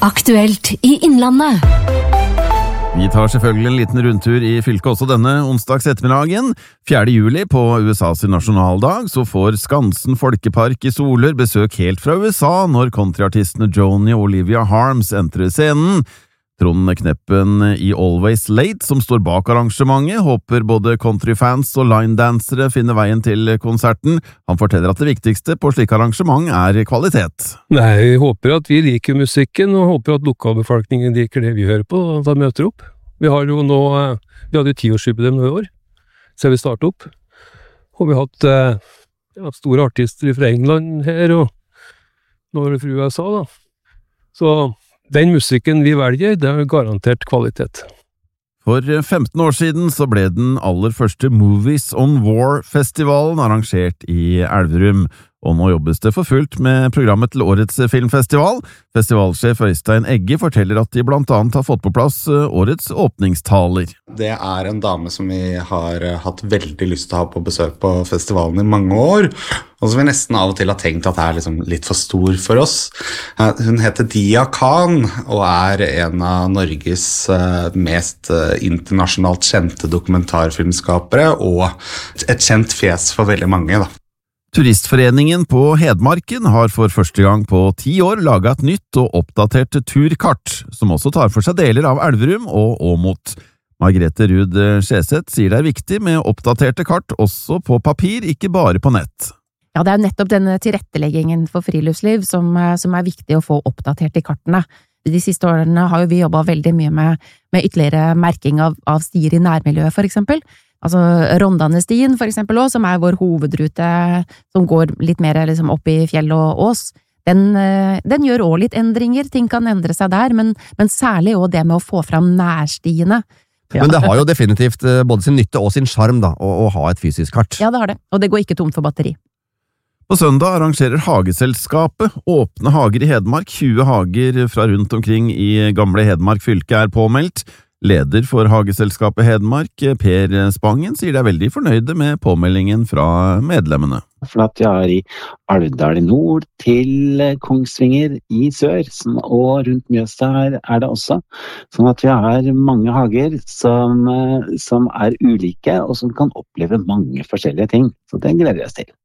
Aktuelt i Innlandet. Vi tar selvfølgelig en liten rundtur i fylket også denne onsdags ettermiddagen. 4. juli på USAs nasjonaldag så får Skansen Folkepark i Solør besøk helt fra USA når countryartistene Joni og Olivia Harms entrer scenen. Trond Kneppen i Always Late, som står bak arrangementet, håper både countryfans og linedansere finner veien til konserten. Han forteller at det viktigste på slik arrangement kvalitet. Nei, jeg håper at vi liker musikken, og håper at lokalbefolkningen liker det vi hører på, og da møter opp. Vi hadde jo 10-årsjubileum nå i år, så vi startet opp. Og vi har hatt store artister fra England her, og nå er det fra USA da. Så den musikken vi velger, det er garantert kvalitet. For 15 år siden så ble den aller første Movies on War-festivalen arrangert i Elverum, og nå jobbes det for fullt med programmet til årets filmfestival. Festivalsjef Øystein Egge forteller at de blant annet har fått på plass årets åpningstaler. Det er en dame som vi har hatt veldig lyst til å ha på besøk på festivalen i mange år, og som vi nesten av og til har tenkt at det er liksom litt for stor for oss. Hun heter Dia Khan, og er en av Norges mest internasjonalt kjente dokumentarfilmskapere, og et kjent fjes for veldig mange da. Turistforeningen på Hedmarken har for første gang på 10 år laget et nytt og oppdatert turkart, som også tar for seg deler av Elverum og Åmot. Margrethe Ruud Skjeseth sier det er viktig med oppdaterte kart også på papir, ikke bare på nett. Ja, det er jo nettopp denne tilretteleggingen for friluftsliv som er viktig å få oppdatert i kartene. De siste årene har jo vi jobbet veldig mye med ytterligere merking av stier i nærmiljøet, for eksempel. Altså Rondane-stien for eksempel også, som er vår hovedrute, som går litt mer liksom opp i fjell og ås. Den gjør også litt endringer, ting kan endre seg der, men særlig også det med å få fram nærstiene. Ja. Men det har jo definitivt både sin nytte og sin charm da, å ha et fysisk kart. Ja, det har det, og det går ikke tomt for batteri. På søndag arrangerer Hageselskapet Åpne hager i Hedmark. 20 hager fra rundt omkring i gamle Hedmark fylke er påmeldt. Leder for Hageselskapet Hedmark, Per Spangen, sier de er veldig fornøyde med påmeldingen fra medlemmene. For at vi har i Alvdal i nord til Kongsvinger i sør, og rundt Mjøsa her er det også. Sånn at vi har mange hager som er ulike, og som kan oppleve mange forskjellige ting. Så det gleder vi oss til.